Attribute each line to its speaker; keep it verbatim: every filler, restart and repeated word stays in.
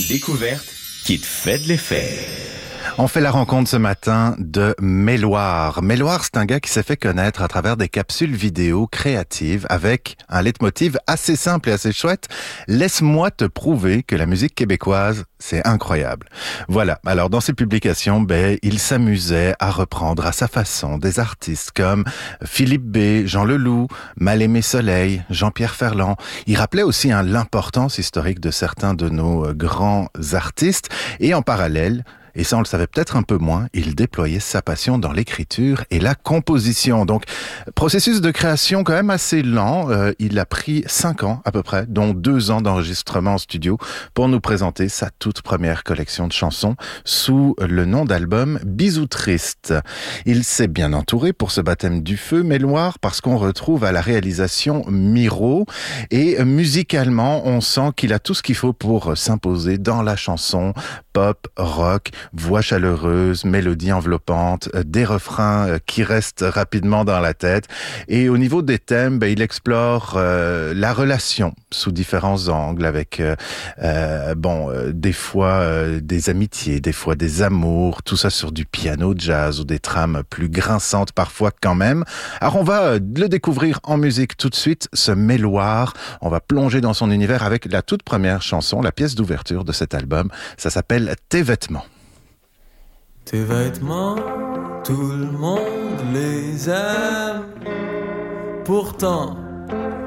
Speaker 1: découverte qui te fait de l'effet.
Speaker 2: On fait la rencontre ce matin de Méloire. Méloire, c'est un gars qui s'est fait connaître à travers des capsules vidéo créatives avec un leitmotiv assez simple et assez chouette. Laisse-moi te prouver que la musique québécoise, c'est incroyable. Voilà. Alors, dans ses publications, ben, il s'amusait à reprendre à sa façon des artistes comme Philippe B, Jean Leloup, Mal-Aimé Soleil, Jean-Pierre Ferland. Il rappelait aussi hein, l'importance historique de certains de nos grands artistes. Et en parallèle, et ça on le savait peut-être un peu moins, il déployait sa passion dans l'écriture et la composition. Donc, processus de création quand même assez lent. Euh, il a pris cinq ans à peu près, dont deux ans d'enregistrement en studio pour nous présenter sa toute première collection de chansons sous le nom d'album Bisous Triste. Il s'est bien entouré pour ce baptême du feu, Méloire, parce qu'on retrouve à la réalisation Miro et musicalement, on sent qu'il a tout ce qu'il faut pour s'imposer dans la chanson pop, rock, voix chaleureuse, mélodie enveloppante, des refrains qui restent rapidement dans la tête. Et au niveau des thèmes, ben, il explore euh, la relation sous différents angles avec, euh, euh, bon, euh, des fois euh, des amitiés, des fois des amours, tout ça sur du piano jazz ou des trames plus grinçantes parfois quand même. Alors on va le découvrir en musique tout de suite, ce Méloire. On va plonger dans son univers avec la toute première chanson, la pièce d'ouverture de cet album. Ça s'appelle Tes vêtements.
Speaker 3: Tes vêtements, tout le monde les aime. Pourtant,